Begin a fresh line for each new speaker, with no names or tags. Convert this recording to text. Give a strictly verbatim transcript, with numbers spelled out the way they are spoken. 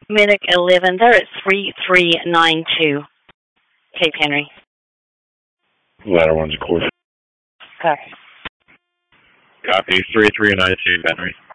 Medic eleven, they're at three three nine two, Cape Henry.
Ladder one's a quarter.
Okay.
Copy, three three nine two, Henry.